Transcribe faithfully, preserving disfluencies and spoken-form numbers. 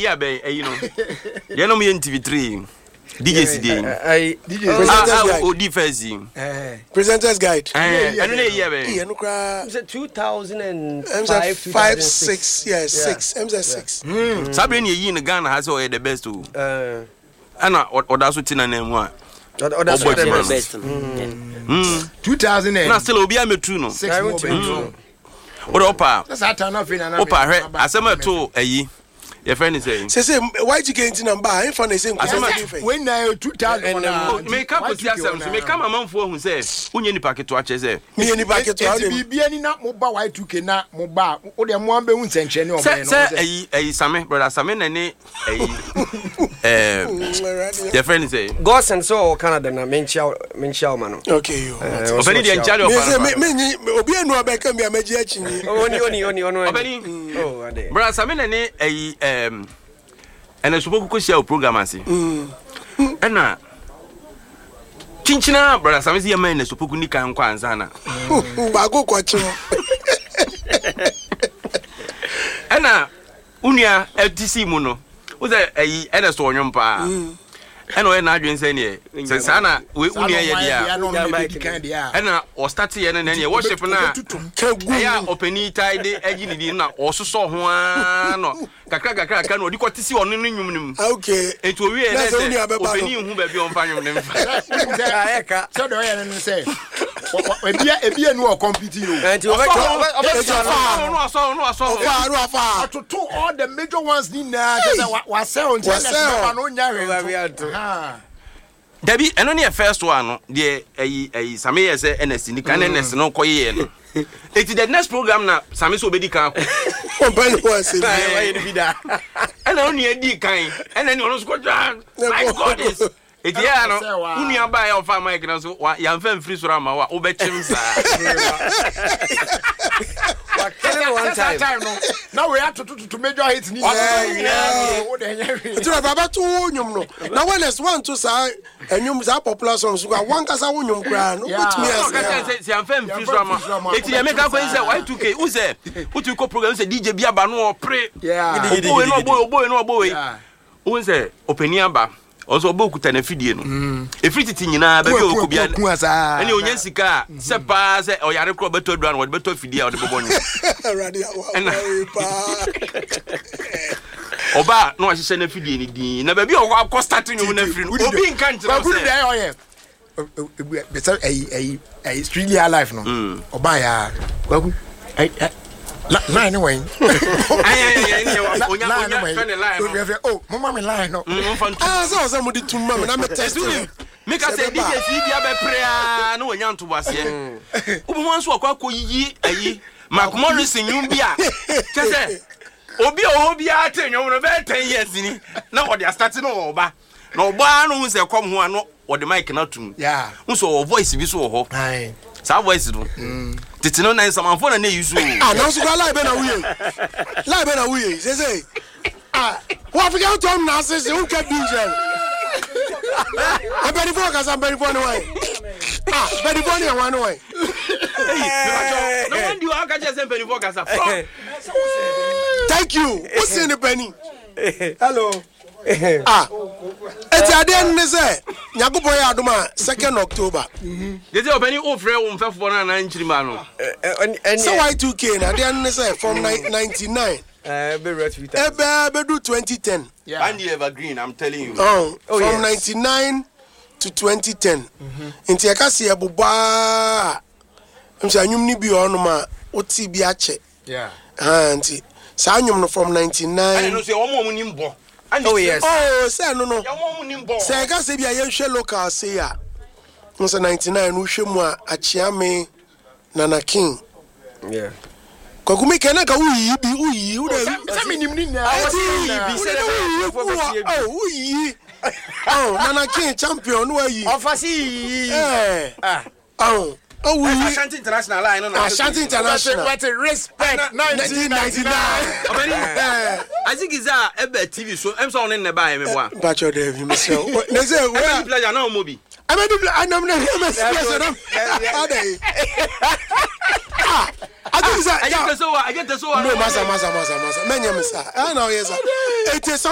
year be you know. You know me in T V three. D J C D. I D J Presenters Guide. Oh, defense. Eh. Presenters Guide. Eh, I don't know year be. Yeah, no cry. was it two thousand five, five, six, yeah, six. M Z six. Hmm. Sabrina ye in Ghana has all the best too. Uh, Ana odaso tina na mu a. Odaso the best. Hmm. two thousand. Na still obi ametu no. Six more. What opa? That's how turn off in an Opa he asema to ayi. Your friend is saying. Say say why you get in number? I find the same. When now two thousand. Me come to see asem. Me come amanfo hu say unye ni packet to ache say. Me ni packet to ache. Bi bi ani na mo ba Y two K na mo ba. O de mo ambe hu nsenche ne o ba no. Say ayi ayi Same brother Same na ne ayi eh your friend is saying. Ghost and so Canada na menchia menchia man. Okay yo. Obeni dey enchari of. Me me me obi enu abeka me amaji achi ni. Oni oni oni oni. Obeni. Oh ade. Brother Same na ne ayi um and I spoke to share program as mm. And na chinchina brother Same see man na spoke ni kan kwa anzana ba go kwachi and na unia L T C mu no wo say ayi ena so onwom pa and o na adwen say ne say sana we unia ye dia and na o start ye na ne worship na ya openi tide agi ni na o soso ho no kakra kakra ka no di kwatisi ono no nwum nim okay etu owie na say openi hu ba bi on fa nwum nim fa ayeka so do ye no say ebia ebia no compete you and you over no so no so fa no fa to to all the major ones ni na just wa sell on channel no nya we ah Debbie, and only a first one, no, the a Same as a N S in the canon, no coy. It's the next program now, Same so bedi can. And only a D kind, and then you also go down. My God, is it? Yeah, no, only a buy of my canals, young fan free from our overchins. one time. Now we have to to major hits. Baba to nyum no. Now when is one to say nyum za popular songs go one kasa nyum kra no put me as. Say am fam free from. Eti e make go say Y two K. Who say? Who to go program say D J bia ba no pre. Yeah. Boy no boy, boy no boy. Who say openia ba. Also boku tane fidie no. E fititi nyina ba bi okubia. Ani onye sika se pa se oyare kro beto duan wo beto fidie o de bobonyo. Radio pa. Oba no ahye na fidie ni din na ba bi o ko starting you na free no obi nka ntira se. Ba good dey oye. Be say eh eh eh street life no. Oba ya. Kwaku. Eh La line anyway. Ay ay ay onya onya fene line. Oh, mama me line no. Ah, so so mo di tuma me na me test. Me ka say D J C bia be prea na onya nto base. Obo mo nso akwa koyiyi ayi. Mark Morrison yum bia. Che say obi o bia atenyo no be ten years ni. Na wo dey start no oba. Na oba no hu say kom ho ano wo dey mic na tum. Yeah. Nso wo voice bi so wo ho. Ai. Sa voice do. Mm. Titino na nsamanfo na na yusu. Ah, na so go live na wuye. Live na wuye. Say say. Ah, what forget to am na say say who can D J. I'm very focused, I'm very funny way. Ah, very funny one way. No one do I catch say very focused. Thank you. What's in the penny? Hello. Ah, it's a day and say, Yakubo Aduma, second October. They say, Penny, oh, friend, one for nine chimano. So Y two K, and then say from ninety-nine. Uh, be right with Ebe do twenty ten. Yeah. And you evergreen, I'm telling you. Oh, oh from yes. ninety-nine to twenty ten. Inti akasi abuba. Mse anyum ni bi onu ma oti bi ache. Yeah. Ah, nti sa anyum no from ninety-nine. I know say omo mu nimbo. Oh yes. Oh, say no no. Ya omo mu nimbo. Say akasi bi ayenhwe local say ya. Mse ninety-nine wo hwe mu a achiame Nana King. Yeah. Kokumi kena ka uyi bi uyi u de say minim ni na bi say oh uyi oh Nana King champion no ayi ofasi eh ah oh oh uyi Ashanti International line no Ashanti International what respect nineteen ninety-nine obeni eh azigiza ebe T V so em so on ne ba me boa ba cho de vi me say na say we pleasure na omo bi amadu anam na me say so adai ah I think that I get the so I get the so no masa masa masa masa menye masa ah no yes it is